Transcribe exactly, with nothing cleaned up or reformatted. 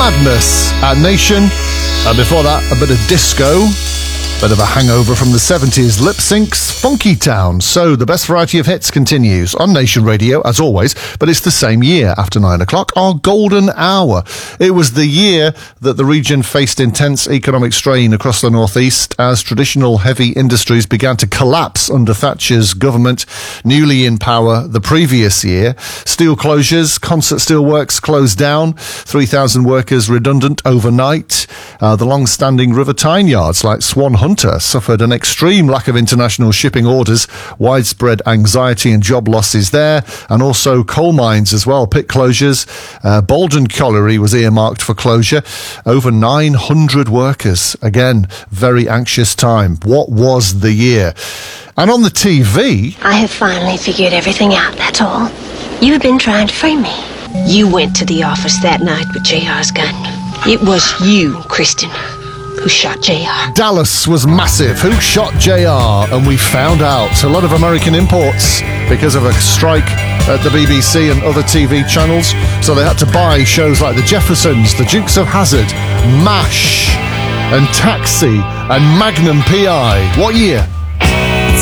Madness at Nation. And before that, a bit of disco. Bit of a hangover from the seventies. Lip Sync's Funky Town. So the best variety of hits continues on Nation Radio, as always, but it's the same year after nine o'clock, our golden hour. It was the year that the region faced intense economic strain across the northeast as traditional heavy industries began to collapse under Thatcher's government, newly in power the previous year. Steel closures, Concert Steel Works closed down, three thousand workers redundant overnight. Uh, the long-standing River Tyne yards like Swan Hunter suffered an extreme lack of international shipping orders, widespread anxiety and job losses there, and also coal mines as well, pit closures. Uh, Bolden Colliery was earmarked for closure. Over nine hundred workers. Again, very anxious time. What was the year? And on the T V... I have finally figured everything out, that's all. You have been trying to frame me. You went to the office that night with J R's gun. It was you, Kristen, who shot J R. Dallas was massive. Who shot J R? And we found out. A lot of American imports because of a strike at the B B C and other T V channels. So they had to buy shows like The Jeffersons, The Dukes of Hazzard, MASH, and Taxi, and Magnum P I. What year?